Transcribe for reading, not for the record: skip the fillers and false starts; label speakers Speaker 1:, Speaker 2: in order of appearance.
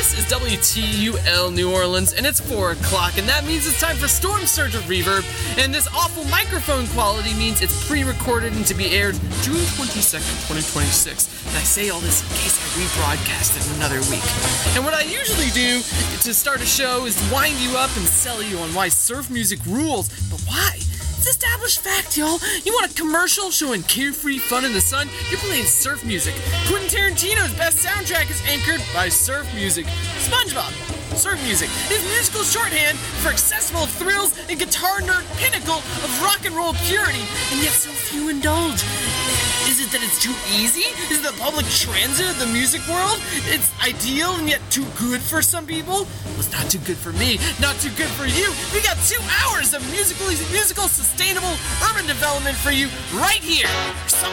Speaker 1: This is WTUL New Orleans, and it's 4 o'clock, and that means it's time for Storm Surge of Reverb, and this awful microphone quality means it's pre-recorded and to be aired June 22nd, 2026. And I say all this in case I rebroadcast it in another week. And what I usually do to start a show is wind you up and sell you on why surf music rules. But why? It's established fact, y'all. You want a commercial showing carefree fun in the sun? You're playing surf music. Quentin Tarantino's best soundtrack is anchored by surf music. SpongeBob, surf music, is musical shorthand for accessible thrills and guitar nerd pinnacle of rock and roll purity, and yet so few indulge. Is it that it's too easy? Is it the public transit of the music world? It's ideal and yet too good for some people? Well, it's not too good for me, not too good for you. We got 2 hours of musical, sustainable urban development for you right here. Some